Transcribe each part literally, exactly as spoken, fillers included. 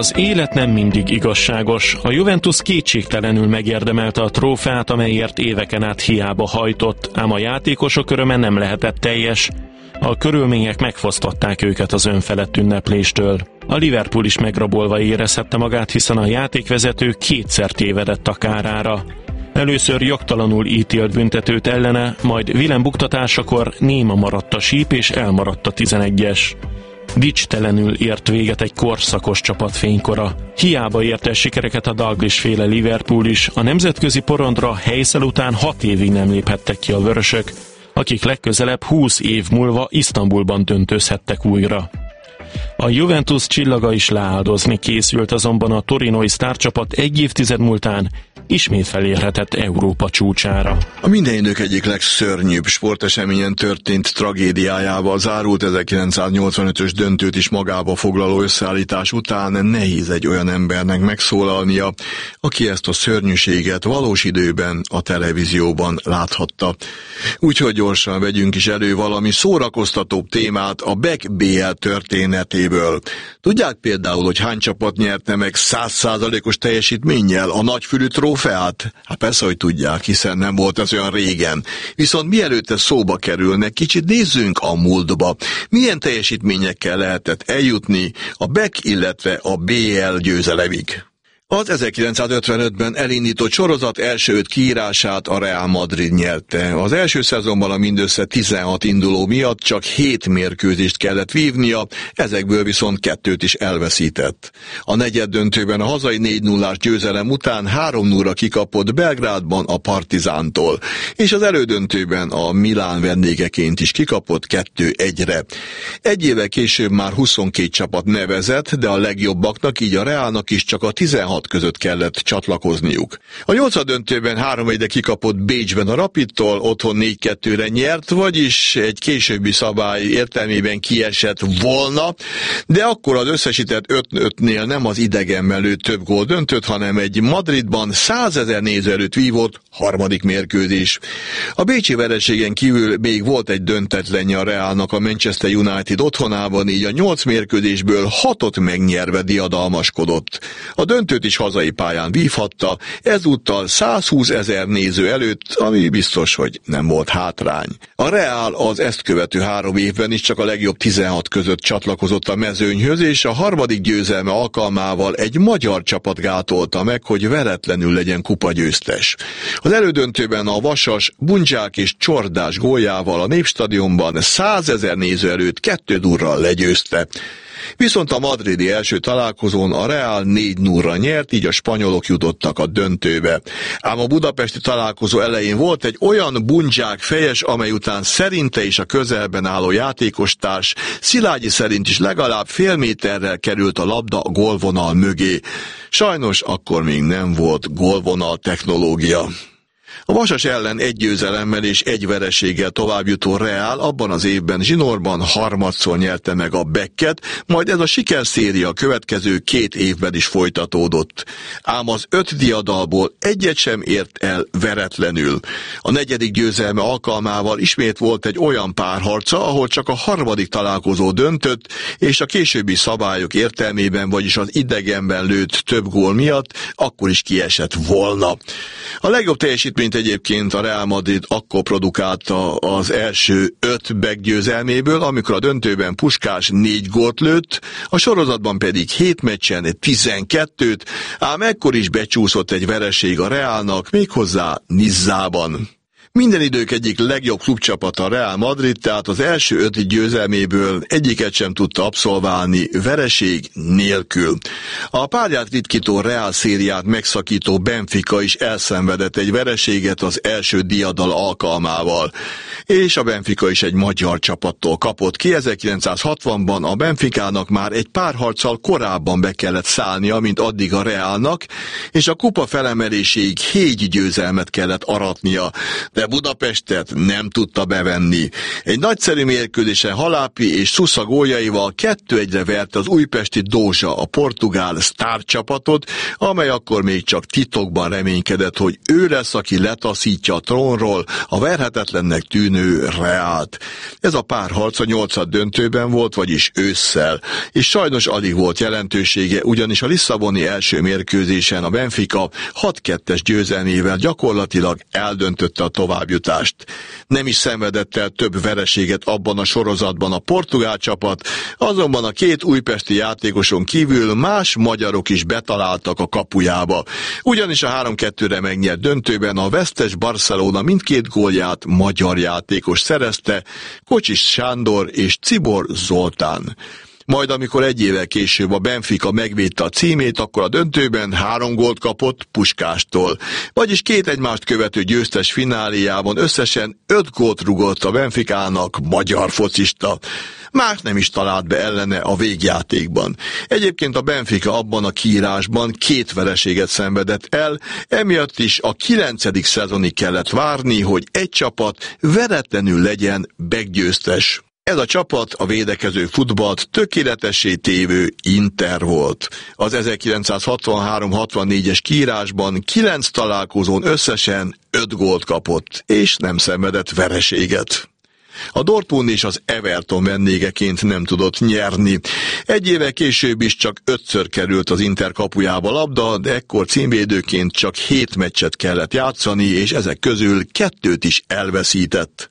Az élet nem mindig igazságos. A Juventus kétségtelenül megérdemelte a trófeát, amelyért éveken át hiába hajtott, ám a játékosok öröme nem lehetett teljes. A körülmények megfosztották őket az önfelett ünnepléstől. A Liverpool is megrabolva érezhette magát, hiszen a játékvezető kétszer tévedett a kárára. Először jogtalanul ítélt büntetőt ellene, majd Willem buktatásakor néma maradt a síp és elmaradt a tizenegyes. Dicstelenül ért véget egy korszakos csapat fénykora. Hiába ért el sikereket a Dalglish-féle Liverpool is, a nemzetközi porondra helyszel után hat évig nem léphettek ki a vörösök, akik legközelebb húsz év múlva Isztambulban döntőzhettek újra. A Juventus csillaga is leáldozni készült, azonban a torinói sztárcsapat egy évtized múltán ismét felérhetett Európa csúcsára. A minden idők egyik legszörnyűbb sporteseményen történt tragédiájával zárult ezerkilencszáznyolcvanötös döntőt is magába foglaló összeállítás után nehéz egy olyan embernek megszólalnia, aki ezt a szörnyűséget valós időben a televízióban láthatta. Úgyhogy gyorsan vegyünk is elő valami szórakoztatóbb témát a Beck bé el történetéből. Tudják például, hogy hány csapat nyerte meg száz százalékos teljesítménnyel a nagyfülű trófeát? Hát persze, hogy tudják, hiszen nem volt ez olyan régen. Viszont mielőtt ez szóba kerülne, kicsit nézzünk a múltba. Milyen teljesítményekkel lehetett eljutni a Beck, illetve a bé el győzelemig? Az ezerkilencszázötvenötben elindított sorozat első öt kiírását a Real Madrid nyerte. Az első szezonban a mindössze tizenhat induló miatt csak hét mérkőzést kellett vívnia, ezekből viszont kettőt is elveszített. A negyeddöntőben a hazai négy nullás győzelem után három nullra kikapott Belgrádban a Partizántól, és az elődöntőben a Milán vendégeként is kikapott kettő egyre. Egy évvel később már huszonkét csapat nevezett, de a legjobbaknak, így a Realnak is csak a tizenhat között kellett csatlakozniuk. A nyolcaddöntőben három egyre kikapott Bécsben a Rapidtól, otthon négy kettőre nyert, vagyis egy későbbi szabály értelmében kiesett volna, de akkor az összesített öt ötnél nem az idegenben lőtt több gól döntött, hanem egy Madridban százezer néző előtt vívott harmadik mérkőzés. A bécsi vereségen kívül még volt egy döntetlenje a Realnak a Manchester United otthonában, így a nyolc mérkőzésből hatot megnyerve diadalmaskodott. A döntőt is hazai pályán vívhatta, ezúttal százhúszezer néző előtt, ami biztos, hogy nem volt hátrány. A Real az ezt követő három évben is csak a legjobb tizenhat között csatlakozott a mezőnyhöz, és a harmadik győzelme alkalmával egy magyar csapat gátolta meg, hogy veretlenül legyen kupagyőztes. Az elődöntőben a Vasas, Bundzsák és Csordás góljával a Népstadionban százezer néző előtt kettő nullra legyőzte. Viszont a madridi első találkozón a Real négy nullra nyert, így a spanyolok jutottak a döntőbe. Ám a budapesti találkozó elején volt egy olyan Bundzsák fejes, amely után szerinte is a közelben álló játékostárs Szilágyi szerint is legalább fél méterrel került a labda a gólvonal mögé. Sajnos akkor még nem volt gólvonal technológia. A Vasas ellen egy győzelemmel és egy vereséggel továbbjutó Real abban az évben zsinórban harmadszor nyerte meg a Becket, majd ez a sikerszéria a következő két évben is folytatódott. Ám az öt diadalból egyet sem ért el veretlenül. A negyedik győzelme alkalmával ismét volt egy olyan párharca, ahol csak a harmadik találkozó döntött, és a későbbi szabályok értelmében, vagyis az idegenben lőtt több gól miatt akkor is kiesett volna. A legjobb teljesítményt egyébként a Real Madrid akkor produkálta az első öt Beck győzelméből, amikor a döntőben Puskás négy gólt lőtt, a sorozatban pedig hét meccsen tizenkettőt, ám ekkor is becsúszott egy vereség a Realnak, méghozzá Nizzában. Minden idők egyik legjobb klubcsapata a Real Madrid, tehát az első öt győzelméből egyiket sem tudta abszolválni vereség nélkül. A párját ritkító Real szériát megszakító Benfica is elszenvedett egy vereséget az első diadal alkalmával. És a Benfica is egy magyar csapattól kapott ki. ezerkilencszázhatvanban a Benficának már egy pár harccal korábban be kellett szállnia, mint addig a Realnak, és a kupa felemeléséig hét győzelmet kellett aratnia. De de Budapestet nem tudta bevenni. Egy nagyszerű mérkőzésen Halápi és Susza góljaival kettő egyre verte az újpesti Dózsa a portugál sztárcsapatot, amely akkor még csak titokban reménykedett, hogy ő lesz, aki letaszítja a trónról a verhetetlennek tűnő Reált. Ez a párharc a nyolcad döntőben volt, vagyis ősszel, és sajnos alig volt jelentősége, ugyanis a lisszaboni első mérkőzésen a Benfica hat kettes győzelmével gyakorlatilag eldöntötte a továbbjutást. Nem is szenvedett el több vereséget abban a sorozatban a portugál csapat, azonban a két újpesti játékoson kívül más magyarok is betaláltak a kapujába. Ugyanis a három kettőre megnyert döntőben a vesztes Barcelona mindkét gólját magyar játékos szerezte, Kocsis Sándor és Czibor Zoltán. Majd amikor egy évvel később a Benfica megvédte a címét, akkor a döntőben három gólt kapott Puskástól. Vagyis két egymást követő győztes fináléjában összesen öt gólt rugott a Benficának magyar focista. Más nem is talált be ellene a végjátékban. Egyébként a Benfica abban a kiírásban két vereséget szenvedett el, emiatt is a kilencedik szezonig kellett várni, hogy egy csapat veretlenül legyen beggyőztes. Ez a csapat a védekező futballt tökéletessé tévő Inter volt. Az ezerkilencszázhatvanhárom hatvannégyes kiírásban kilenc találkozón összesen öt gólt kapott, és nem szenvedett vereséget. A Dortmund és az Everton vendégeként nem tudott nyerni. Egy éve később is csak ötször került az Inter kapujába labda, de ekkor címvédőként csak hét meccset kellett játszani, és ezek közül kettőt is elveszített.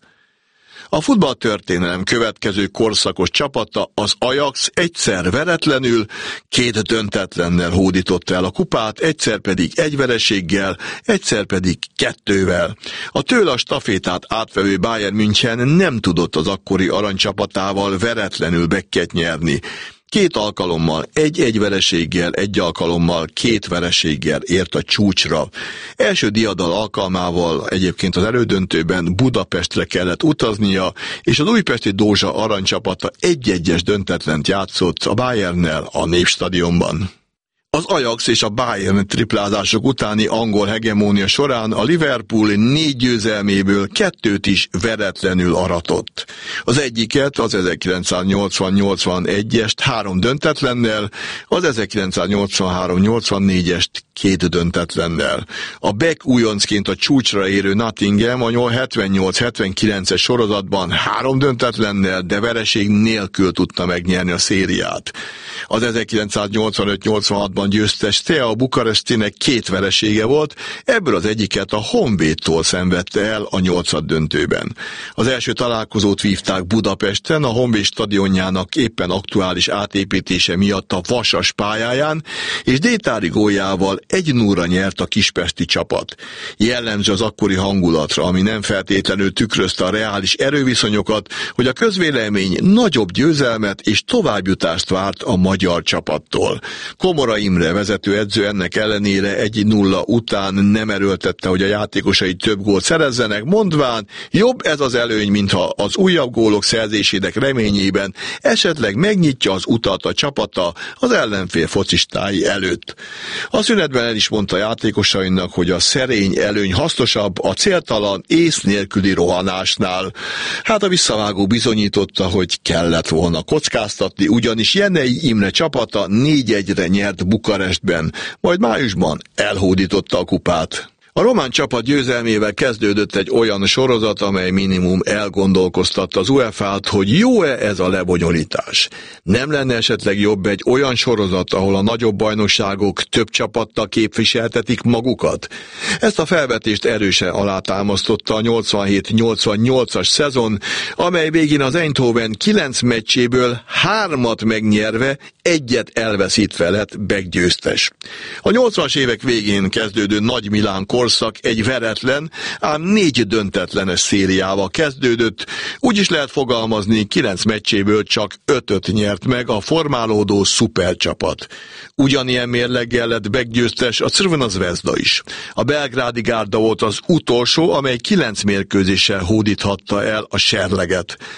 A futballtörténelem következő korszakos csapata, az Ajax egyszer veretlenül, két döntetlennel hódította el a kupát, egyszer pedig egy vereséggel, egyszer pedig kettővel. A tőle a stafétát átvevő Bayern München nem tudott az akkori aranycsapatával veretlenül bekket nyerni. Két alkalommal, egy-egy vereséggel, egy alkalommal, két vereséggel ért a csúcsra. Első diadal alkalmával egyébként az elődöntőben Budapestre kellett utaznia, és az újpesti Dózsa aranycsapata egy-egyes döntetlent játszott a Bayernnel a Népstadionban. Az Ajax és a Bayern triplázások utáni angol hegemónia során a Liverpool négy győzelméből kettőt is veretlenül aratott. Az egyiket, az ezerkilencszáznyolcvan nyolcvanegyest három döntetlennel, az ezerkilencszáznyolcvanhárom nyolcvannégyest két döntetlennel. A Beck újoncként a csúcsra érő Nottingham a hetvennyolc hetvenkilences sorozatban három döntetlennel, de vereség nélkül tudta megnyerni a szériát. Az ezerkilencszáznyolcvanöt nyolcvanhatban győztes Steaua Bukarestinek két veresége volt, ebből az egyiket a Honvédtól szenvedte el a nyolcad döntőben. Az első találkozót vívták Budapesten, a Honvéd stadionjának éppen aktuális átépítése miatt a Vasas pályáján, és Détári góljával egy nullra nyert a kispesti csapat. Jellemző az akkori hangulatra, ami nem feltétlenül tükrözte a reális erőviszonyokat, hogy a közvélemény nagyobb győzelmet és továbbjutást várt a magyar csapattól. Komora Imre vezetőedző ennek ellenére egy nulla után nem erőltette, hogy a játékosai több gólt szerezzenek, mondván jobb ez az előny, mintha az újabb gólok szerzésének reményében esetleg megnyitja az utat a csapata az ellenfél focistái előtt. A szünetben el is mondta játékosainak, hogy a szerény előny hasznosabb a céltalan, ész nélküli rohanásnál. Hát a visszavágó bizonyította, hogy kellett volna kockáztatni, ugyanis Jenei Imre csapata négy egyre nyert Bukarestben, majd májusban elhódította a kupát. A román csapat győzelmével kezdődött egy olyan sorozat, amely minimum elgondolkoztatta az UEFA-t, hogy jó-e ez a lebonyolítás. Nem lenne esetleg jobb egy olyan sorozat, ahol a nagyobb bajnokságok több csapattal képviseltetik magukat? Ezt a felvetést erősen alátámasztotta a nyolcvanhét nyolcvannyolcas szezon, amely végén az Eindhoven kilenc meccséből hármat megnyerve, egyet elveszítve lett beggyőztes. A nyolcvanas évek végén kezdődő Nagy Milán korszak egy veretlen, ám négy döntetlenes szériával kezdődött, úgy is lehet fogalmazni, kilenc meccséből csak ötöt nyert meg a formálódó szupercsapat. Ugyanilyen mérleggel lett beggyőztes a Crvena Zvezda is. A belgrádi gárda volt az utolsó, amely kilenc mérkőzéssel hódíthatta el a serleget.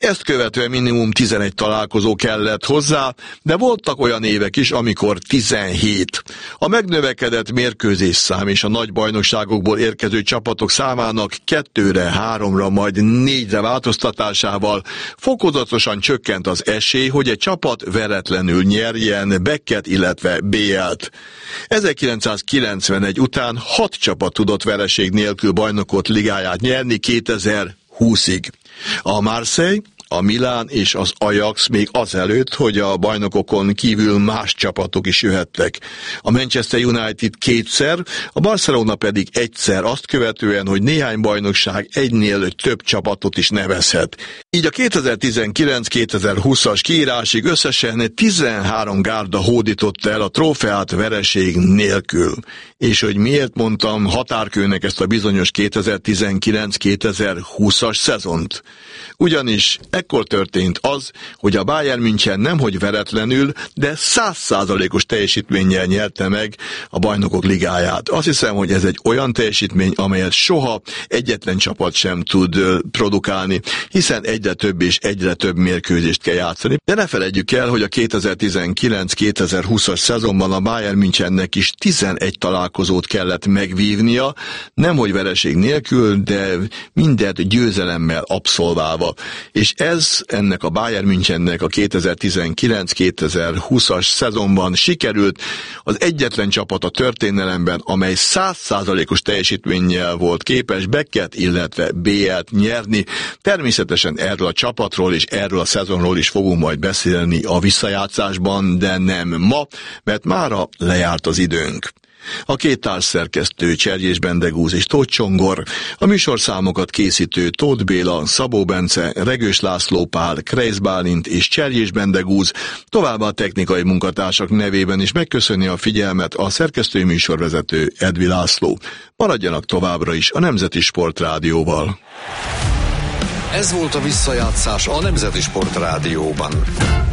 Ezt követően minimum tizenegy találkozó kellett hozzá, de voltak olyan évek is, amikor tizenhét. A megnövekedett mérkőzésszám és a nagy bajnokságokból érkező csapatok számának kettőre, háromra, majd négyre változtatásával fokozatosan csökkent az esély, hogy egy csapat veretlenül nyerjen Becket, illetve bé el-t. ezerkilencszázkilencvenegy után hat csapat tudott vereség nélkül bajnokot ligáját nyerni kétezer-húszig. A Marseille, a Milán és az Ajax még azelőtt, hogy a bajnokokon kívül más csapatok is jöhettek. A Manchester United kétszer, a Barcelona pedig egyszer, azt követően, hogy néhány bajnokság egynél több csapatot is nevezhet. Így a kétezer-tizenkilenc kétezer-húszas kiírásig összesen tizenhárom gárda hódította el a trófeát vereség nélkül. És hogy miért mondtam határkőnek ezt a bizonyos kétezer-tizenkilenc kétezer-húszas szezont? Ugyanis ekkor történt az, hogy a Bayern München nemhogy veretlenül, de száz százalékos teljesítménnyel nyerte meg a Bajnokok Ligáját. Azt hiszem, hogy ez egy olyan teljesítmény, amelyet soha egyetlen csapat sem tud produkálni, hiszen egyre több és egyre több mérkőzést kell játszani. De ne feledjük el, hogy a kétezer-tizenkilenc kétezer-húszas szezonban a Bayern Münchennek is tizenegy találkozót kellett megvívnia, nemhogy vereség nélkül, de mindet győzelemmel abszolválva. És ez ennek a Bayern Münchennek a kétezer-tizenkilenc kétezer-húszas szezonban sikerült, az egyetlen csapat a történelemben, amely száz százalékos teljesítménnyel volt képes Becket, illetve bé el-t nyerni. Természetesen erről a csapatról és erről a szezonról is fogunk majd beszélni a visszajátszásban, de nem ma, mert mára lejárt az időnk. A két társszerkesztő Cserjés Bendegúz és Tóth Csongor, a műsorszámokat készítő Tóth Béla, Szabó Bence, Regős László Pál, Kreisz Bálint és Cserjés Bendegúz, továbbá a technikai munkatársak nevében is megköszöni a figyelmet a szerkesztői műsorvezető Edvi László. Maradjanak továbbra is a Nemzeti Sport Rádióval. Ez volt a visszajátszás a Nemzeti Sport Rádióban.